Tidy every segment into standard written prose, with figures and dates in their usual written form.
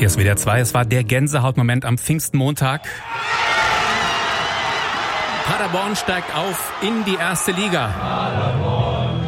Hier ist WDR 2. Es war der Gänsehautmoment am Pfingstmontag. Paderborn steigt auf in die erste Liga. Paderborn,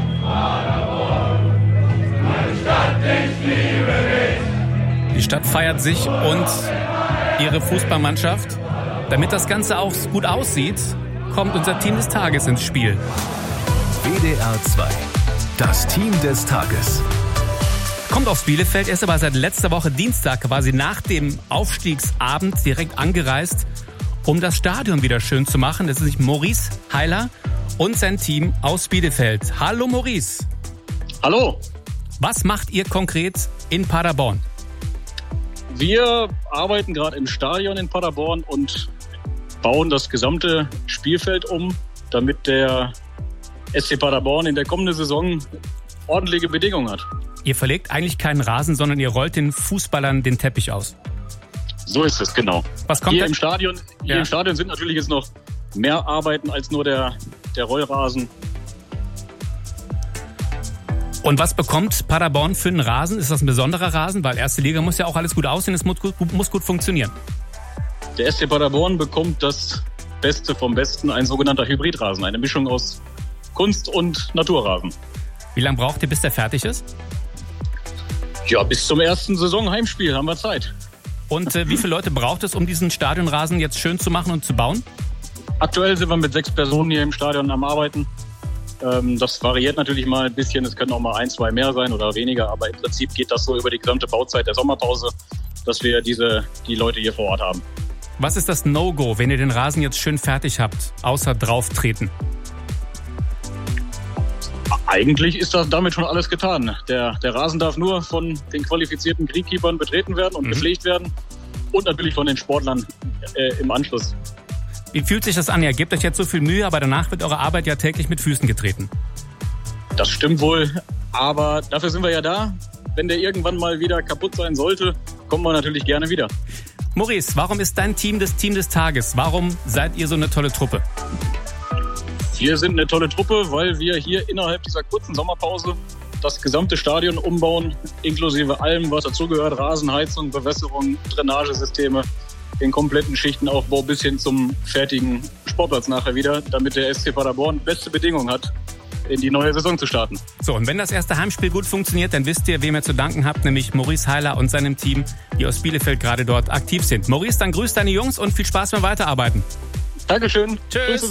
meine Stadt, ich liebe dich. Die Stadt feiert sich und ihre Fußballmannschaft. Damit das Ganze auch gut aussieht, kommt unser Team des Tages ins Spiel. WDR 2, das Team des Tages. Kommt aus Bielefeld, ist aber seit letzter Woche Dienstag quasi nach dem Aufstiegsabend direkt angereist, um das Stadion wieder schön zu machen. Das ist Maurice Heiler und sein Team aus Bielefeld. Hallo Maurice. Hallo. Was macht ihr konkret in Paderborn? Wir arbeiten gerade im Stadion in Paderborn und bauen das gesamte Spielfeld um, damit der SC Paderborn in der kommenden Saison ordentliche Bedingungen hat. Ihr verlegt eigentlich keinen Rasen, sondern ihr rollt den Fußballern den Teppich aus. So ist es, genau. Was kommt Hier im Stadion sind natürlich jetzt noch mehr Arbeiten als nur der Rollrasen. Und was bekommt Paderborn für einen Rasen? Ist das ein besonderer Rasen? Weil erste Liga muss ja auch alles gut aussehen, es muss gut funktionieren. Der SC Paderborn bekommt das Beste vom Besten, ein sogenannter Hybridrasen, eine Mischung aus Kunst- und Naturrasen. Wie lange braucht ihr, bis der fertig ist? Ja, bis zum ersten Saisonheimspiel haben wir Zeit. Und wie viele Leute braucht es, um diesen Stadionrasen jetzt schön zu machen und zu bauen? Aktuell sind wir mit 6 Personen hier im Stadion am Arbeiten. Das variiert natürlich mal ein bisschen. Es können auch mal 1, 2 mehr sein oder weniger. Aber im Prinzip geht das so über die gesamte Bauzeit der Sommerpause, dass wir die Leute hier vor Ort haben. Was ist das No-Go, wenn ihr den Rasen jetzt schön fertig habt, außer drauftreten? Eigentlich ist das damit schon alles getan. Der Rasen darf nur von den qualifizierten Greenkeepern betreten werden und gepflegt werden und natürlich von den Sportlern im Anschluss. Wie fühlt sich das an? Ihr gebt euch jetzt so viel Mühe, aber danach wird eure Arbeit ja täglich mit Füßen getreten. Das stimmt wohl, aber dafür sind wir ja da. Wenn der irgendwann mal wieder kaputt sein sollte, kommen wir natürlich gerne wieder. Maurice, warum ist dein Team das Team des Tages? Warum seid ihr so eine tolle Truppe? Wir sind eine tolle Truppe, weil wir hier innerhalb dieser kurzen Sommerpause das gesamte Stadion umbauen, inklusive allem, was dazugehört, Rasenheizung, Bewässerung, Drainagesysteme, den kompletten Schichtenaufbau bis hin zum fertigen Sportplatz nachher wieder, damit der SC Paderborn beste Bedingungen hat, in die neue Saison zu starten. So, und wenn das erste Heimspiel gut funktioniert, dann wisst ihr, wem ihr zu danken habt, nämlich Maurice Heiler und seinem Team, die aus Bielefeld gerade dort aktiv sind. Maurice, dann grüß deine Jungs und viel Spaß beim Weiterarbeiten. Dankeschön. Tschüss.